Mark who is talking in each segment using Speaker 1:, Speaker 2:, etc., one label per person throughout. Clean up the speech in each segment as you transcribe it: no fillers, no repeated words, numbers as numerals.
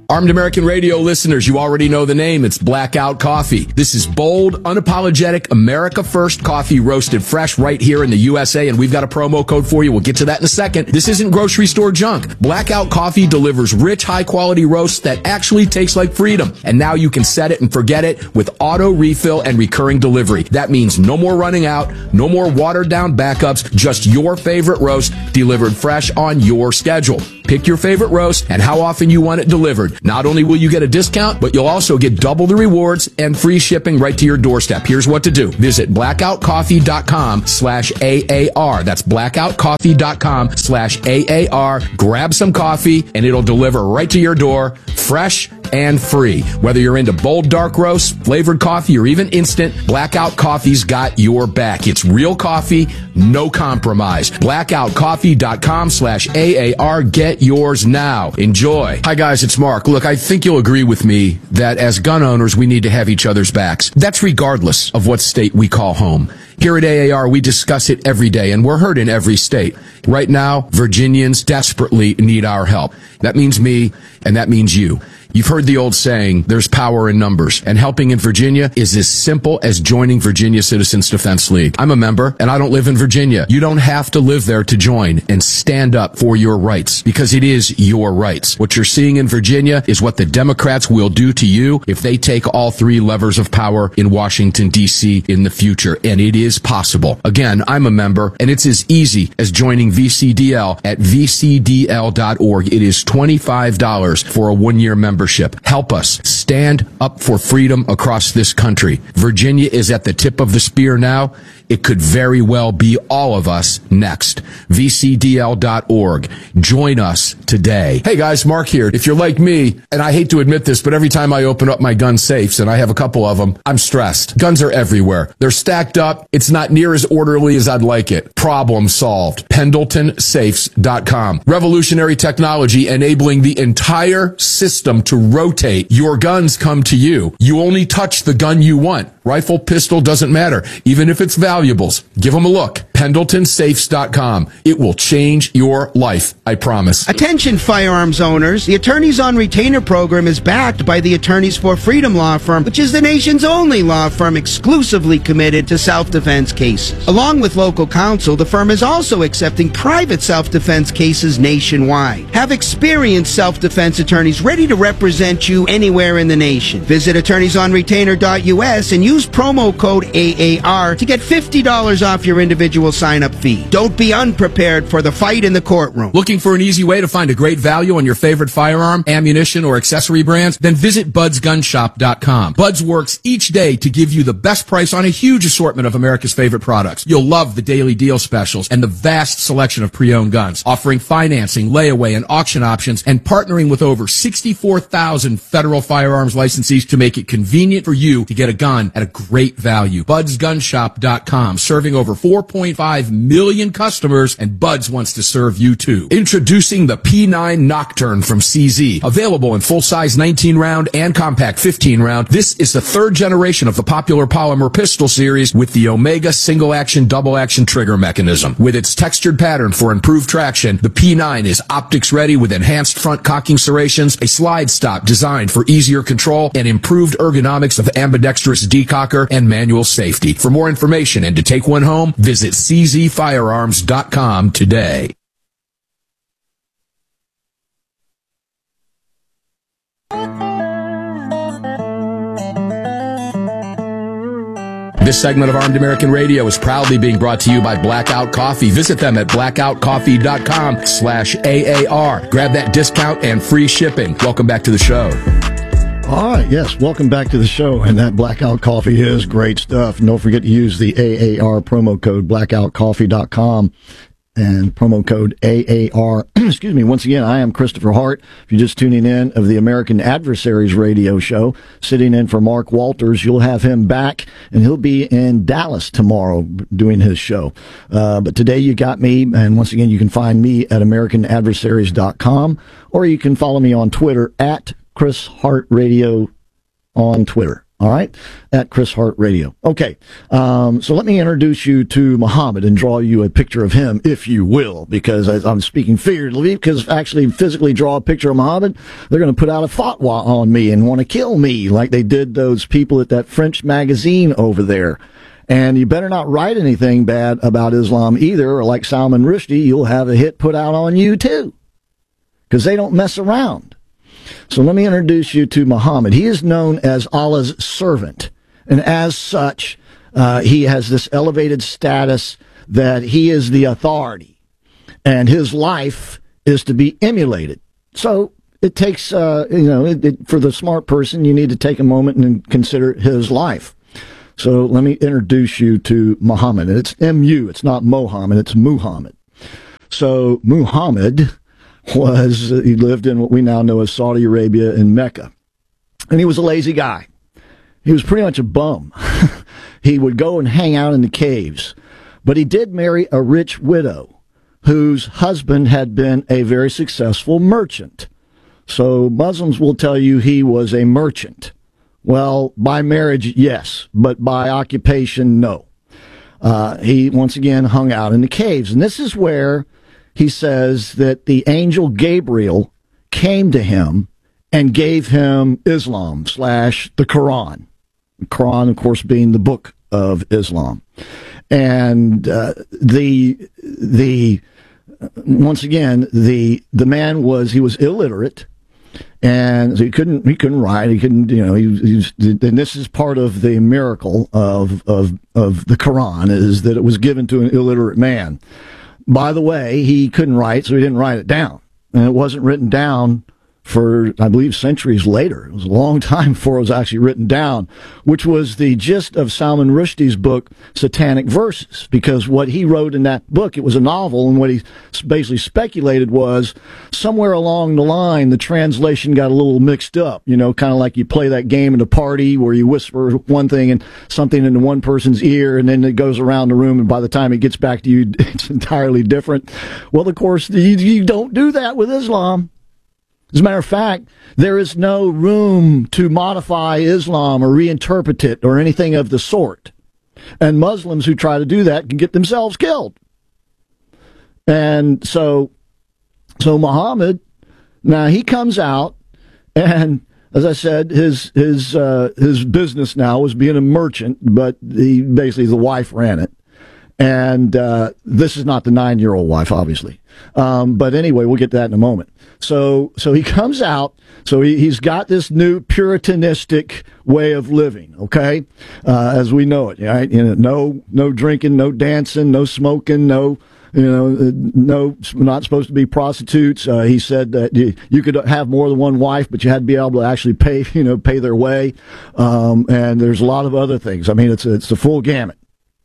Speaker 1: Armed American Radio listeners, you already know the name. It's Blackout Coffee. This is bold, unapologetic, America First coffee roasted fresh right here in the USA, and we've got a promo code for you. We'll get to that in a second. This isn't grocery store junk. Blackout Coffee delivers rich, high-quality roasts that actually taste like freedom. And now you can set it and forget it with auto refill and recurring delivery. That means no more running out, no more watered-down backups, just your favorite roast delivered fresh on your schedule. Pick your favorite roast and how often you want it delivered. Not only will you get a discount, but you'll also get double the rewards and free shipping right to your doorstep. Here's what to do. Visit blackoutcoffee.com/AAR. That's blackoutcoffee.com/AAR. Grab some coffee and it'll deliver right to your door, fresh and free. Whether you're into bold dark roasts, flavored coffee, or even instant, Blackout Coffee's got your back. It's real coffee, no compromise. blackoutcoffee.com/AAR. Get yours now. Enjoy. Hi guys, it's Mark. Look, I think you'll agree with me that as gun owners, we need to have each other's backs. That's regardless of what state we call home. Here at AAR, we discuss it every day, and we're heard in every state. Right now, Virginians desperately need our help. That means me, and that means you. You've heard the old saying, there's power in numbers, and helping in Virginia is as simple as joining Virginia Citizens Defense League. I'm a member, and I don't live in Virginia. You don't have to live there to join and stand up for your rights, because it is your rights. What you're seeing in Virginia is what the Democrats will do to you if they take all three levers of power in Washington, D.C. in the future, and it is possible. Again, I'm a member, and it's as easy as joining VCDL at vcdl.org. It is $25 for a one-year membership. Help us stand up for freedom across this country. Virginia is at the tip of the spear now. It could very well be all of us next. VCDL.org. Join us today. Hey guys, Mark here. If you're like me, and I hate to admit this, but every time I open up my gun safes, and I have a couple of them, I'm stressed. Guns are everywhere. They're stacked up. It's not near as orderly as I'd like it. Problem solved. PendletonSafes.com. Revolutionary technology enabling the entire system to rotate. Your guns come to you. You only touch the gun you want. Rifle, pistol, doesn't matter. Even if it's valuables. Give them a look. PendletonSafes.com. It will change your life. I promise.
Speaker 2: Attention firearms owners. The Attorneys on Retainer program is backed by the Attorneys for Freedom law firm, which is the nation's only law firm exclusively committed to self-defense cases. Along with local counsel, the firm is also accepting private self-defense cases nationwide. Have experienced self-defense attorneys ready to represent you anywhere in the nation. Visit attorneysonretainer.us and use promo code AAR to get $50 off your individual sign-up fee. Don't be unprepared for the fight in the courtroom.
Speaker 1: Looking for an easy way to find a great value on your favorite firearm, ammunition, or accessory brands? Then visit budsgunshop.com. Buds works each day to give you the best price on a huge assortment of America's favorite products. You'll love the daily deal specials and the vast selection of pre-owned guns, offering financing, layaway, and auction options, and partnering with over 64,000 federal firearms licensees to make it convenient for you to get a gun at a great value. budsgunshop.com, serving over 4.5 million customers, and Buds wants to serve you too. Introducing the P9 Nocturne from CZ. Available in full-size 19-round and compact 15-round, this is the third generation of the popular polymer pistol series with the Omega single-action, double-action trigger mechanism. With its textured pattern for improved traction, the P9 is optics-ready with enhanced front cocking serrations, a slide stop designed for easier control, and improved ergonomics of ambidextrous decocker and manual safety. For more information and to take one home, visit czfirearms.com today. This segment of Armed American Radio is proudly being brought to you by Blackout Coffee. Visit them at blackoutcoffee.com/AAR. Grab that discount and free shipping. Welcome back to the show.
Speaker 3: All right, yes, welcome back to the show, and that Blackout Coffee is great stuff. And don't forget to use the AAR promo code, blackoutcoffee.com, and promo code AAR. Excuse me, once again, I am Christopher Hart. If you're just tuning in of the American Adversaries radio show, sitting in for Mark Walters, you'll have him back, and he'll be in Dallas tomorrow doing his show. But today you got me, and once again, you can find me at AmericanAdversaries.com, or you can follow me on Twitter at Chris Hart Radio on Twitter. All right, at Chris Hart Radio. Okay, so let me introduce you to Muhammad and draw you a picture of him, if you will, because I'm speaking figuratively, because actually physically draw a picture of Muhammad, they're going to put out a fatwa on me and want to kill me like they did those people at that French magazine over there. And you better not write anything bad about Islam either, or like Salman Rushdie, you'll have a hit put out on you too, because they don't mess around. So let me introduce you to Muhammad. He is known as Allah's servant, and as such, he has this elevated status that he is the authority, and his life is to be emulated. So it takes, for the smart person, you need to take a moment and consider his life. So let me introduce you to Muhammad. It's M-U. It's not Mohammed. It's Muhammad. So Muhammad he lived in what we now know as Saudi Arabia and Mecca. And he was a lazy guy. He was pretty much a bum. He would go and hang out in the caves. But he did marry a rich widow whose husband had been a very successful merchant. So Muslims will tell you he was a merchant. Well, by marriage, yes, but by occupation, no. He, once again, hung out in the caves. And this is where he says that the angel Gabriel came to him and gave him Islam / the Quran. The Quran, of course, being the book of Islam. And once again, the man was illiterate. And so he couldn't write. He couldn't, and this is part of the miracle of the Quran, is that it was given to an illiterate man. By the way, he couldn't write, so he didn't write it down. And it wasn't written down for, I believe, centuries later. It was a long time before it was actually written down, which was the gist of Salman Rushdie's book, Satanic Verses, because what he wrote in that book, it was a novel, and what he basically speculated was somewhere along the line, the translation got a little mixed up, kind of like you play that game at a party where you whisper one thing and something into one person's ear, and then it goes around the room, and by the time it gets back to you, it's entirely different. Well, of course, you don't do that with Islam. As a matter of fact, there is no room to modify Islam or reinterpret it or anything of the sort. And Muslims who try to do that can get themselves killed. And so Muhammad, now he comes out, and as I said, his business now was being a merchant, but basically the wife ran it. And this is not the 9-year-old wife, obviously. But anyway, we'll get to that in a moment. So he comes out. So he's got this new puritanistic way of living, okay, as we know it. Right? No drinking, no dancing, no smoking, no, not supposed to be prostitutes. He said that you could have more than one wife, but you had to be able to actually pay their way. And there's a lot of other things. I mean, it's the full gamut.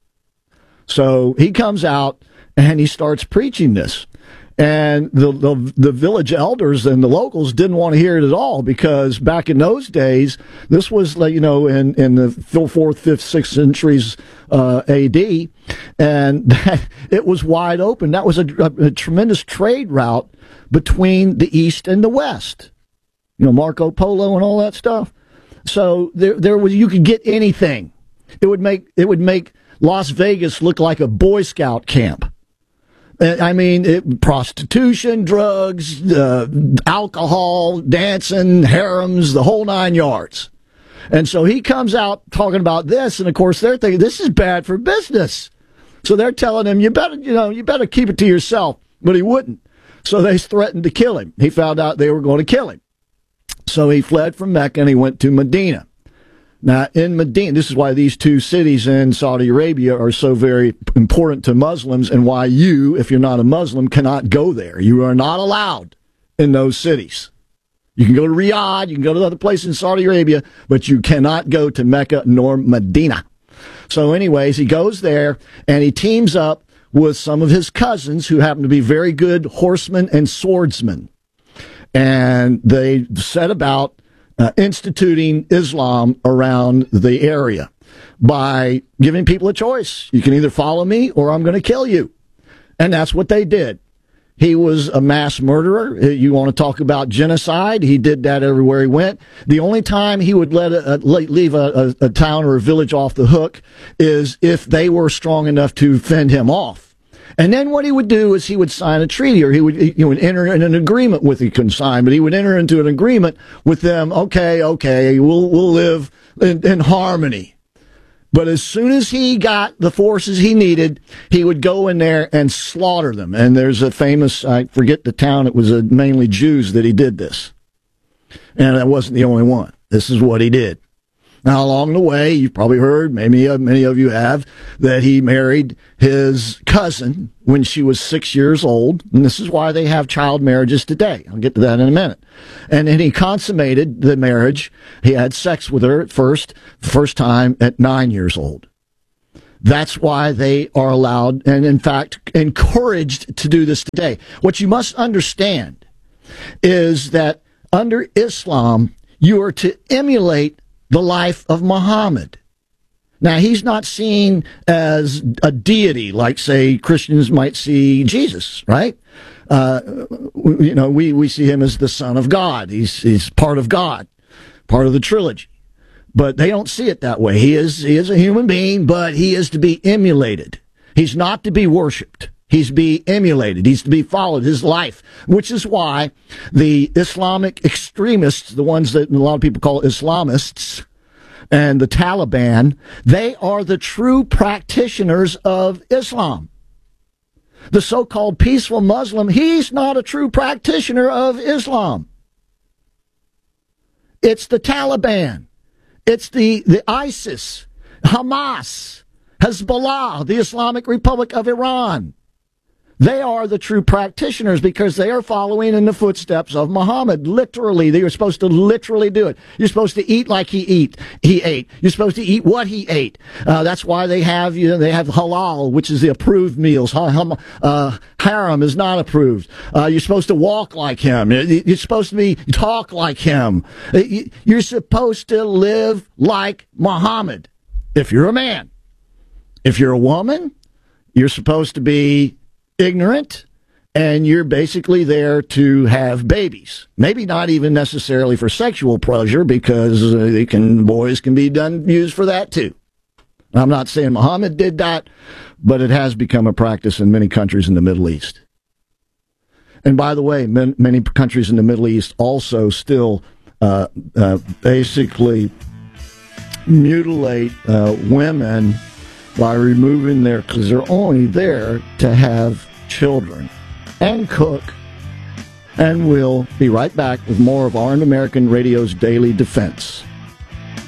Speaker 3: So he comes out and he starts preaching this. And the village elders and the locals didn't want to hear it at all, because back in those days, this was, in the 4th, 5th, 6th centuries A.D., and it was wide open. That was a tremendous trade route between the East and the West. Marco Polo and all that stuff. So there was, you could get anything. It would make Las Vegas look like a Boy Scout camp. I mean, prostitution, drugs, alcohol, dancing, harems, the whole 9 yards. And so he comes out talking about this, and of course they're thinking this is bad for business. So they're telling him you better keep it to yourself. But he wouldn't. So they threatened to kill him. He found out they were going to kill him. So he fled from Mecca and he went to Medina. Now, in Medina, this is why these two cities in Saudi Arabia are so very important to Muslims, and why you, if you're not a Muslim, cannot go there. You are not allowed in those cities. You can go to Riyadh, you can go to other places in Saudi Arabia, but you cannot go to Mecca nor Medina. So anyways, he goes there, and he teams up with some of his cousins who happen to be very good horsemen and swordsmen. And they set about instituting Islam around the area by giving people a choice. You can either follow me or I'm going to kill you. And that's what they did. He was a mass murderer. You want to talk about genocide? He did that everywhere he went. The only time he would leave a town or a village off the hook is if they were strong enough to fend him off. And then what he would do is he would sign a treaty, or he would enter in an agreement with, he couldn't sign, but he would enter into an agreement with them. Okay, we'll live in harmony. But as soon as he got the forces he needed, he would go in there and slaughter them. And there's a famous, I forget the town, it was mainly Jews that he did this. And that wasn't the only one. This is what he did. Now, along the way, you've probably heard, maybe many of you have, that he married his cousin when she was 6 years old. And this is why they have child marriages today. I'll get to that in a minute. And then he consummated the marriage. He had sex with her the first time at 9 years old. That's why they are allowed, and in fact, encouraged to do this today. What you must understand is that under Islam, you are to emulate the life of Muhammad. Now, he's not seen as a deity like, say, Christians might see Jesus, right? We see him as the Son of God. He's part of God, part of the trilogy. But they don't see it that way. He is a human being, but he is to be emulated. He's not to be worshipped. He's to be emulated. He's to be followed, his life, which is why the Islamic extremists, the ones that a lot of people call Islamists, and the Taliban, they are the true practitioners of Islam. The so-called peaceful Muslim, he's not a true practitioner of Islam. It's the Taliban. It's the ISIS, Hamas, Hezbollah, the Islamic Republic of Iran. They are the true practitioners because they are following in the footsteps of Muhammad. Literally, they are supposed to literally do it. You're supposed to eat like he ate. You're supposed to eat what he ate. That's why they have halal, which is the approved meals. Haram is not approved. You're supposed to walk like him. You're supposed to talk like him. You're supposed to live like Muhammad. If you're a man, if you're a woman, you're supposed to be ignorant, and you're basically there to have babies. Maybe not even necessarily for sexual pleasure, because boys can be used for that too. I'm not saying Muhammad did that, but it has become a practice in many countries in the Middle East. And by the way, many countries in the Middle East also still basically mutilate women by removing because they're only there to have children and cook. And we'll be right back with more of Armed American Radio's Daily Defense.